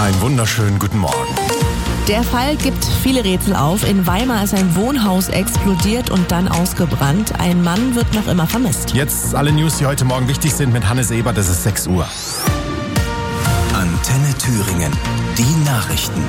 Einen wunderschönen guten Morgen. Der Fall gibt viele Rätsel auf. In Weimar ist ein Wohnhaus explodiert und dann ausgebrannt. Ein Mann wird noch immer vermisst. Jetzt alle News, die heute Morgen wichtig sind mit Hannes Ebert. Es ist 6 Uhr. Antenne Thüringen. Die Nachrichten.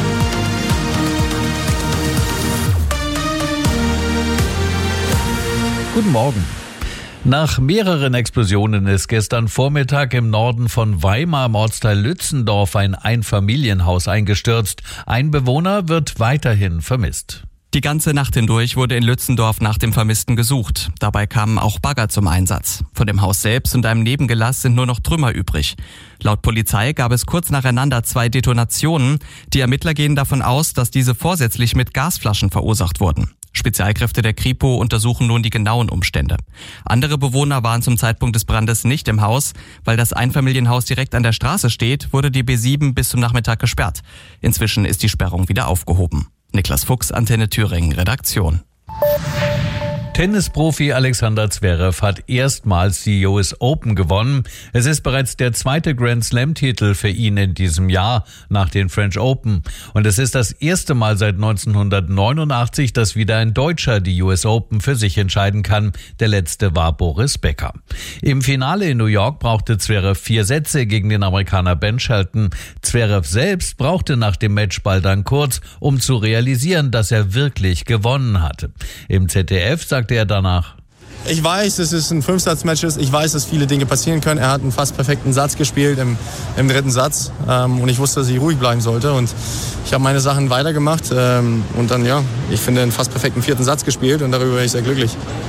Guten Morgen. Nach mehreren Explosionen ist gestern Vormittag im Norden von Weimar im Ortsteil Lützendorf ein Einfamilienhaus eingestürzt. Ein Bewohner wird weiterhin vermisst. Die ganze Nacht hindurch wurde in Lützendorf nach dem Vermissten gesucht. Dabei kamen auch Bagger zum Einsatz. Von dem Haus selbst und einem Nebengelass sind nur noch Trümmer übrig. Laut Polizei gab es kurz nacheinander 2 Detonationen. Die Ermittler gehen davon aus, dass diese vorsätzlich mit Gasflaschen verursacht wurden. Spezialkräfte der Kripo untersuchen nun die genauen Umstände. Andere Bewohner waren zum Zeitpunkt des Brandes nicht im Haus. Weil das Einfamilienhaus direkt an der Straße steht, wurde die B7 bis zum Nachmittag gesperrt. Inzwischen ist die Sperrung wieder aufgehoben. Niklas Fuchs, Antenne Thüringen, Redaktion. Tennisprofi Alexander Zverev hat erstmals die US Open gewonnen. Es ist bereits der 2. Grand Slam-Titel für ihn in diesem Jahr nach den French Open. Und es ist das erste Mal seit 1989, dass wieder ein Deutscher die US Open für sich entscheiden kann. Der letzte war Boris Becker. Im Finale in New York brauchte Zverev 4 Sätze gegen den Amerikaner Ben Shelton. Zverev selbst brauchte nach dem Matchball dann kurz, um zu realisieren, dass er wirklich gewonnen hatte. Im ZDF sagte er danach: Ich weiß, dass es ein 5-Satz-Match ist. Ich weiß, dass viele Dinge passieren können. Er hat einen fast perfekten Satz gespielt im 3. Satz. Und ich wusste, dass ich ruhig bleiben sollte. Und ich habe meine Sachen weitergemacht. Und dann, ich finde, einen fast perfekten 4. Satz gespielt. Und darüber bin ich sehr glücklich.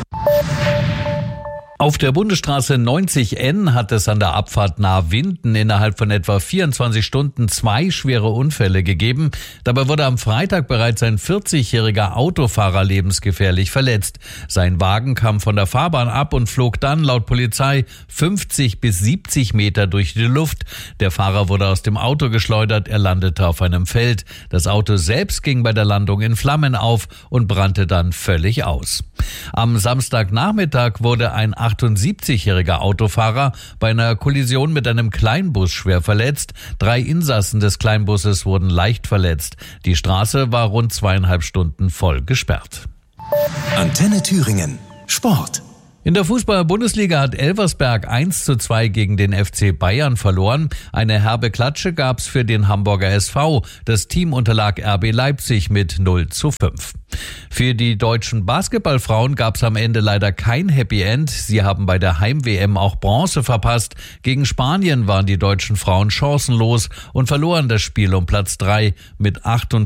Auf der Bundesstraße 90N hat es an der Abfahrt nahe Winden innerhalb von etwa 24 Stunden 2 schwere Unfälle gegeben. Dabei wurde am Freitag bereits ein 40-jähriger Autofahrer lebensgefährlich verletzt. Sein Wagen kam von der Fahrbahn ab und flog dann laut Polizei 50 bis 70 Meter durch die Luft. Der Fahrer wurde aus dem Auto geschleudert, er landete auf einem Feld. Das Auto selbst ging bei der Landung in Flammen auf und brannte dann völlig aus. Am Samstagnachmittag wurde ein 78-jähriger Autofahrer bei einer Kollision mit einem Kleinbus schwer verletzt. 3 Insassen des Kleinbusses wurden leicht verletzt. Die Straße war rund 2,5 Stunden voll gesperrt. Antenne Thüringen. Sport. In der Fußball-Bundesliga hat Elversberg 1:2 gegen den FC Bayern verloren. Eine herbe Klatsche gab's für den Hamburger SV. Das Team unterlag RB Leipzig mit 0:5. Für die deutschen Basketballfrauen gab's am Ende leider kein Happy End. Sie haben bei der Heim-WM auch Bronze verpasst. Gegen Spanien waren die deutschen Frauen chancenlos und verloren das Spiel um Platz 3 mit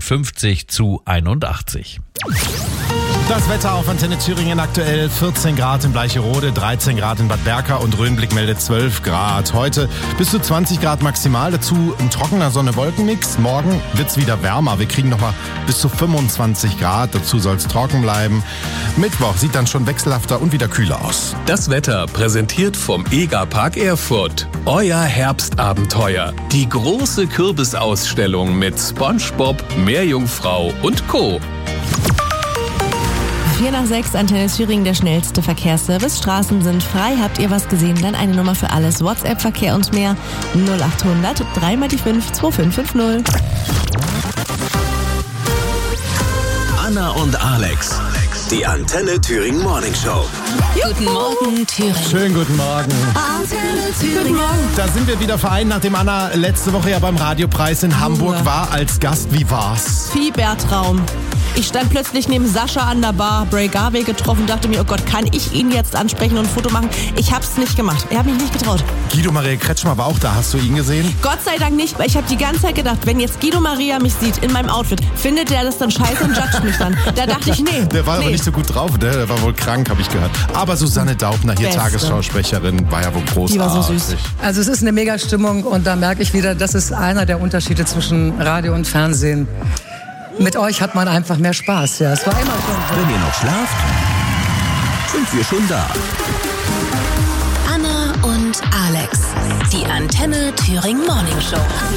58:81. Das Wetter auf Antenne Thüringen aktuell: 14 Grad in Bleicherode, 13 Grad in Bad Berka und Röhnblick meldet 12 Grad. Heute bis zu 20 Grad maximal, dazu ein trockener Sonne-Wolken-Mix. Morgen wird's wieder wärmer, wir kriegen nochmal bis zu 25 Grad, dazu soll's trocken bleiben. Mittwoch sieht dann schon wechselhafter und wieder kühler aus. Das Wetter präsentiert vom EGA-Park Erfurt. Euer Herbstabenteuer. Die große Kürbisausstellung mit SpongeBob, Meerjungfrau und Co. 4:06, Antenne Thüringen, der schnellste Verkehrsservice. Straßen sind frei. Habt ihr was gesehen? Dann eine Nummer für alles. WhatsApp, Verkehr und mehr. 0800 3x5 2550. Anna und Alex. Die Antenne Thüringen Morning Show. Guten Morgen, Thüringen. Schönen guten Morgen. Antenne Thüringen. Da sind wir wieder vereint, nachdem Anna letzte Woche ja beim Radiopreis in Hamburg war als Gast. Wie war's? Fiebertraum. Ich stand plötzlich neben Sascha an der Bar, Bray Garvey getroffen, dachte mir, oh Gott, kann ich ihn jetzt ansprechen und ein Foto machen? Ich hab's nicht gemacht. Er hat mich nicht getraut. Guido Maria Kretschmer war auch da. Hast du ihn gesehen? Gott sei Dank nicht, weil ich habe die ganze Zeit gedacht, wenn jetzt Guido Maria mich sieht in meinem Outfit, findet der das dann scheiße und judgt mich dann. Da dachte ich, nee. Der war aber nicht so gut drauf, ne? Der war wohl krank, habe ich gehört. Aber Susanne Daubner, hier Beste. Tagesschausprecherin, war ja wohl großartig. Die war so süß. Also es ist eine Mega-Stimmung und da merke ich wieder, das ist einer der Unterschiede zwischen Radio und Fernsehen. Mit euch hat man einfach mehr Spaß. Ja, es war immer schon so. Wenn ihr noch schlaft, sind wir schon da. Anna und Alex. Die Antenne Thüringen Morning Show.